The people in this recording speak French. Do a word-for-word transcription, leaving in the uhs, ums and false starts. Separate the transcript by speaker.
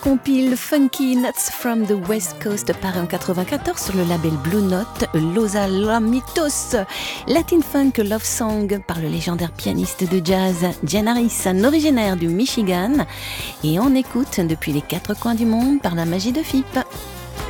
Speaker 1: compile Funky Nuts from the West Coast paru en quatre-vingt-quatorze sur le label Blue Note, Los Alamitos. Latin Funk Love Song par le légendaire pianiste de jazz Jan Harrison, originaire du Michigan. Et on écoute depuis les quatre coins du monde par la magie de F I P.